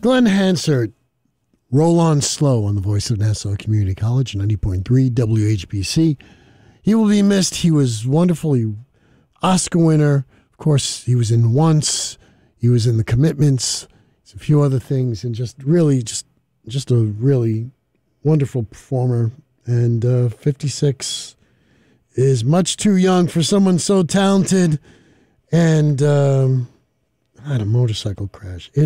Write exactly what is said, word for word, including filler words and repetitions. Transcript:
Glenn Hansard, Roll On Slow on the voice of Nassau Community College, ninety point three W H B C. He will be missed. He was wonderful. He, Oscar winner. Of course, he was in Once. He was in The Commitments. A few other things, and just really, just just a really wonderful performer. And uh, fifty-six is much too young for someone so talented. And um, I had a motorcycle crash.